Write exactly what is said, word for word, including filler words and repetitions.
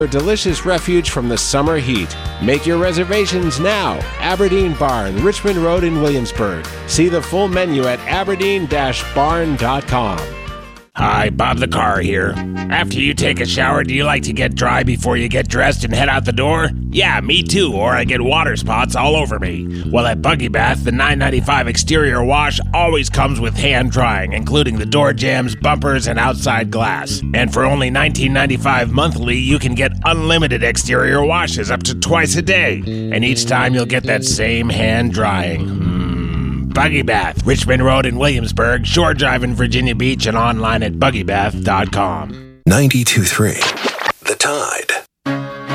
A delicious refuge from the summer heat. Make your reservations now. Aberdeen Barn, Richmond Road in Williamsburg. See the full menu at aberdeen dash barn dot com. Hi, Bob the Car here. After you take a shower, do you like to get dry before you get dressed and head out the door? Yeah, me too, or I get water spots all over me. Well, at Buggy Bath, the nine ninety-five exterior wash always comes with hand drying, including the door jambs, bumpers, and outside glass. And for only nineteen ninety-five monthly, you can get unlimited exterior washes up to twice a day. And each time you'll get that same hand drying. Mm. Buggy Bath, Richmond Road in Williamsburg, Shore Drive in Virginia Beach, and online at buggy bath dot com. ninety-two point three The Tide.